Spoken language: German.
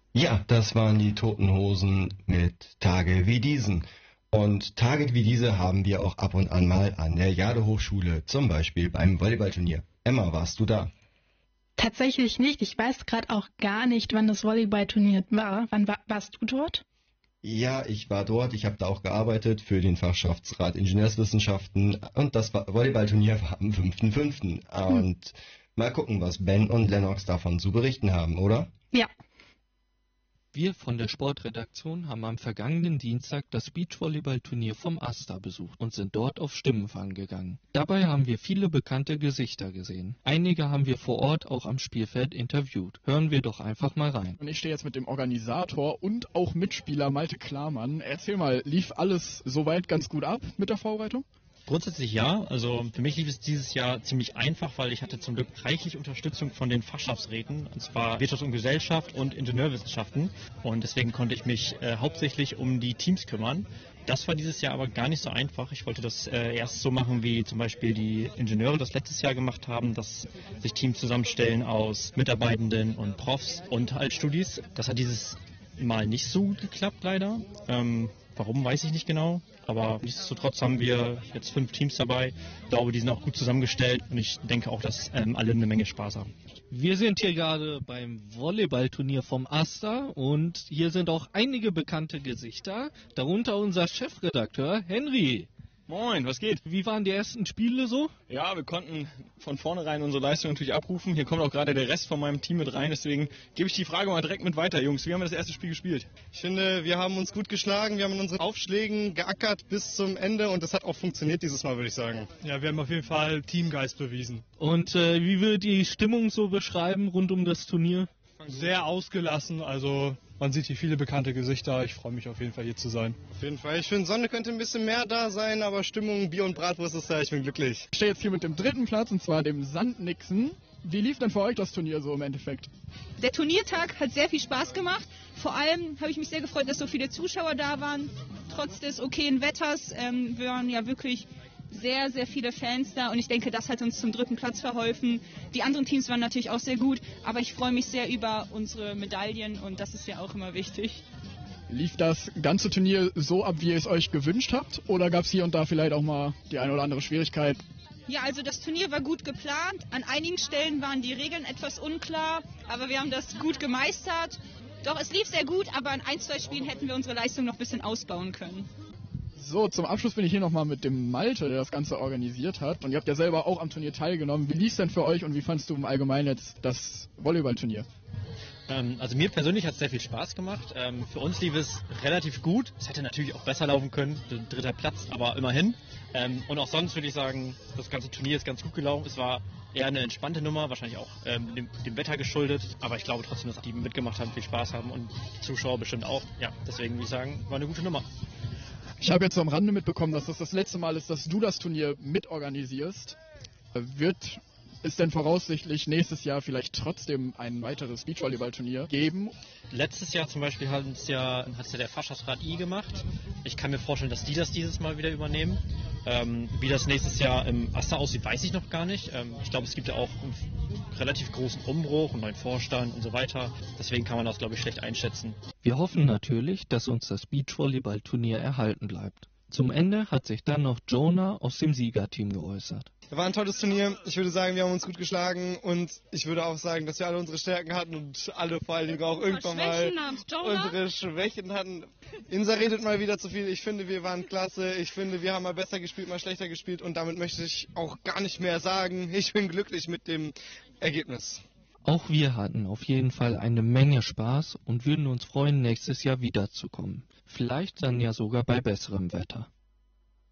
Ja, das waren die Toten Hosen mit Tage wie diesen. Und Tage wie diese haben wir auch ab und an mal an der Jade-Hochschule, zum Beispiel beim Volleyballturnier. Emma, warst du da? Tatsächlich nicht. Ich weiß gerade auch gar nicht, wann das Volleyballturnier war. Wann warst du dort? Ja, ich war dort, ich habe da auch gearbeitet für den Fachschaftsrat Ingenieurswissenschaften und das Volleyballturnier war am 5.5. Hm. Und mal gucken, was Ben und Lennox davon zu berichten haben, oder? Ja. Wir von der Sportredaktion haben am vergangenen Dienstag das Beachvolleyballturnier vom AStA besucht und sind dort auf Stimmenfang gegangen. Dabei haben wir viele bekannte Gesichter gesehen. Einige haben wir vor Ort auch am Spielfeld interviewt. Hören wir doch einfach mal rein. Und ich stehe jetzt mit dem Organisator und auch Mitspieler Malte Klarmann. Erzähl mal, lief alles soweit ganz gut ab mit der Vorbereitung? Grundsätzlich ja, also für mich lief es dieses Jahr ziemlich einfach, weil ich hatte zum Glück reichlich Unterstützung von den Fachschaftsräten, und zwar Wirtschaft und Gesellschaft und Ingenieurwissenschaften, und deswegen konnte ich mich hauptsächlich um die Teams kümmern. Das war dieses Jahr aber gar nicht so einfach. Ich wollte das erst so machen, wie zum Beispiel die Ingenieure das letztes Jahr gemacht haben, dass sich Teams zusammenstellen aus Mitarbeitenden und Profs und halt Studis. Das hat dieses Mal nicht so gut geklappt, leider. Warum, weiß ich nicht genau. Aber nichtsdestotrotz haben wir jetzt 5 Teams dabei. Ich glaube, die sind auch gut zusammengestellt und ich denke auch, dass alle eine Menge Spaß haben. Wir sind hier gerade beim Volleyballturnier vom AStA und hier sind auch einige bekannte Gesichter, darunter unser Chefredakteur Henry. Moin, was geht? Wie waren die ersten Spiele so? Ja, wir konnten von vornherein unsere Leistung natürlich abrufen. Hier kommt auch gerade der Rest von meinem Team mit rein, deswegen gebe ich die Frage mal direkt mit weiter, Jungs. Wie haben wir das erste Spiel gespielt? Ich finde, wir haben uns gut geschlagen, wir haben in unseren Aufschlägen geackert bis zum Ende und das hat auch funktioniert dieses Mal, würde ich sagen. Ja, wir haben auf jeden Fall Teamgeist bewiesen. Und wie würdet ihr die Stimmung so beschreiben rund um das Turnier? Sehr ausgelassen, also man sieht hier viele bekannte Gesichter. Ich freue mich auf jeden Fall hier zu sein. Auf jeden Fall. Ich finde, Sonne könnte ein bisschen mehr da sein, aber Stimmung, Bier und Bratwurst ist da. Ich bin glücklich. Ich stehe jetzt hier mit dem 3. Platz, und zwar dem Sandnixen. Wie lief denn für euch das Turnier so im Endeffekt? Der Turniertag hat sehr viel Spaß gemacht. Vor allem habe ich mich sehr gefreut, dass so viele Zuschauer da waren. Trotz des okayen Wetters waren ja wirklich sehr, sehr viele Fans da und ich denke, das hat uns zum 3. Platz verholfen. Die anderen Teams waren natürlich auch sehr gut, aber ich freue mich sehr über unsere Medaillen und das ist ja auch immer wichtig. Lief das ganze Turnier so ab, wie ihr es euch gewünscht habt? Oder gab es hier und da vielleicht auch mal die eine oder andere Schwierigkeit? Ja, also das Turnier war gut geplant. An einigen Stellen waren die Regeln etwas unklar, aber wir haben das gut gemeistert. Doch es lief sehr gut, aber an 1, 2 Spielen hätten wir unsere Leistung noch ein bisschen ausbauen können. So, zum Abschluss bin ich hier nochmal mit dem Malte, der das Ganze organisiert hat. Und ihr habt ja selber auch am Turnier teilgenommen. Wie lief es denn für euch und wie fandst du im Allgemeinen jetzt das Volleyballturnier? Also mir persönlich hat es sehr viel Spaß gemacht. Für uns lief es relativ gut. Es hätte natürlich auch besser laufen können, 3. Platz, aber immerhin. Und auch sonst würde ich sagen, das ganze Turnier ist ganz gut gelaufen. Es war eher eine entspannte Nummer, wahrscheinlich auch dem Wetter geschuldet. Aber ich glaube trotzdem, dass die mitgemacht haben, viel Spaß haben und die Zuschauer bestimmt auch. Ja, deswegen würde ich sagen, war eine gute Nummer. Ich habe jetzt so am Rande mitbekommen, dass das letzte Mal ist, dass du das Turnier mitorganisierst. Wird es denn voraussichtlich nächstes Jahr vielleicht trotzdem ein weiteres Beachvolleyballturnier geben? Letztes Jahr zum Beispiel hat es ja der Fachschaftsrat I gemacht. Ich kann mir vorstellen, dass die das dieses Mal wieder übernehmen. Wie das nächstes Jahr im AStA aussieht, weiß ich noch gar nicht. Ich glaube, es gibt ja auch einen relativ großen Umbruch, einen neuen Vorstand und so weiter. Deswegen kann man das, glaube ich, schlecht einschätzen. Wir hoffen natürlich, dass uns das Beachvolleyballturnier erhalten bleibt. Zum Ende hat sich dann noch Jonah aus dem Siegerteam geäußert. War ein tolles Turnier. Ich würde sagen, wir haben uns gut geschlagen und ich würde auch sagen, dass wir alle unsere Stärken hatten und alle vor allen Dingen auch irgendwann mal unsere Schwächen hatten. Insa redet mal wieder zu viel. Ich finde, wir waren klasse. Ich finde, wir haben mal besser gespielt, mal schlechter gespielt und damit möchte ich auch gar nicht mehr sagen. Ich bin glücklich mit dem Ergebnis. Auch wir hatten auf jeden Fall eine Menge Spaß und würden uns freuen, nächstes Jahr wiederzukommen. Vielleicht dann ja sogar bei besserem Wetter.